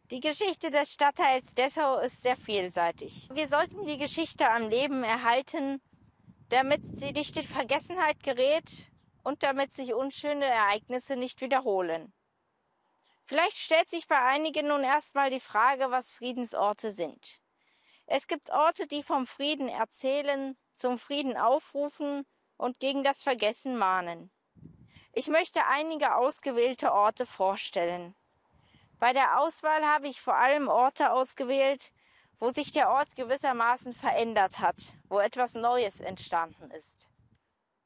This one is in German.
Die Geschichte des Stadtteils Dessau ist sehr vielseitig. Wir sollten die Geschichte am Leben erhalten, damit sie nicht in Vergessenheit gerät und damit sich unschöne Ereignisse nicht wiederholen. Vielleicht stellt sich bei einigen nun erstmal die Frage, was Friedensorte sind. Es gibt Orte, die vom Frieden erzählen, zum Frieden aufrufen und gegen das Vergessen mahnen. Ich möchte einige ausgewählte Orte vorstellen. Bei der Auswahl habe ich vor allem Orte ausgewählt, wo sich der Ort gewissermaßen verändert hat, wo etwas Neues entstanden ist.